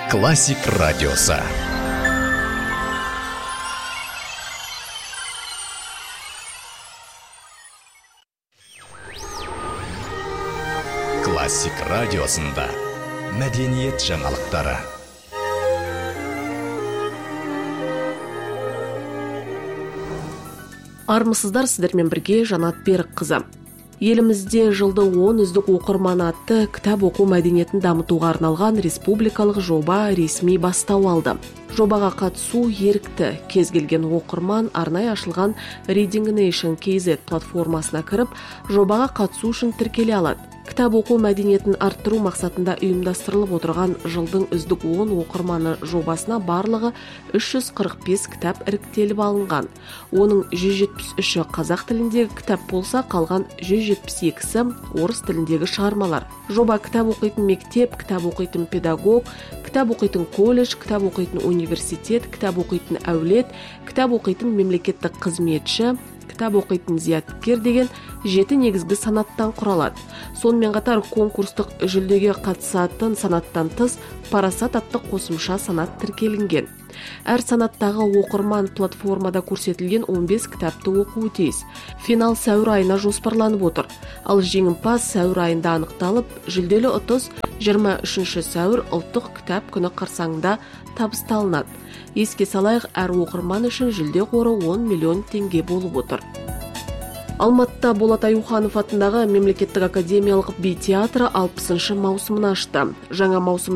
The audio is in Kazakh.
Классик радиосы. Классик радиосында мәдениет жаңалықтары. Армысыздар, сіздермен бірге Жанат Берікқызы. Елімізде жылды 10 үздік оқырман атты кітап оқу мәдениетін дамытуға арналған республикалық жоба ресми бастау алды. Жобаға қатысу ерікті, кез келген оқырман арнайы ашылған Reading Nation KZ платформасына кіріп, жобаға қатысу үшін тіркеле алады. Кітап оқу мәдениетін арттыру мақсатында ұйымдастырылып отырған жылдың үздік 10 оқырманы жобасына барлығы 345 кітап іріктеліп алынған. Оның 173-і қазақ тіліндегі кітап болса, қалған 172-сі орыс тіліндегі шығармалар. Жоба кітап оқитын мектеп, кітап оқитын педагог, кітап оқитын колледж, кітап оқитын университет, кітап оқитын әулет, кітап оқитын мемлекеттік қызметші, кітап оқитын зияткер деген 7 негізгі санаттан құралады. Сонымен қатар конкурстық жүлдеге қатысатын санаттан тыс парасат атты қосымша санат тіркелінген. Әр санаттағы оқырман платформада көрсетілген 15 кітапты оқуы тиіс. Финал сәуір айына жоспарланып отыр. Ал жеңімпаз сәуір айында анықталып, жүлделі ұтыс 23 сәуір ұлттық кітап күні қарсаңында табысталынады. Еске салайық, әр оқырман үшін жүлде қоры 10 миллион теңге болып отыр. Алматыда Болат Аюханов атындағы мемлекеттік академиялық би театры 60-шы маусымын ашты. Жаңа маусым